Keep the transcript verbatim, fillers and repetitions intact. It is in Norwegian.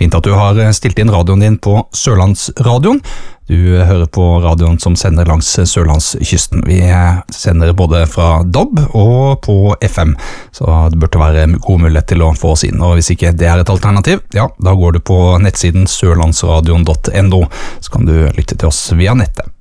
Fint at du har stilt inn radioen din på Sørlandsradioen. Du hører på radioen som sender langs Sørlandskysten. Vi sender både fra D A B og på F M, så det burde være god mulighet til å få oss inn. Og hvis ikke det er et alternativ, ja, da går du på nettsiden sørlandsradion punktum no, så kan du lytte til oss via nettet.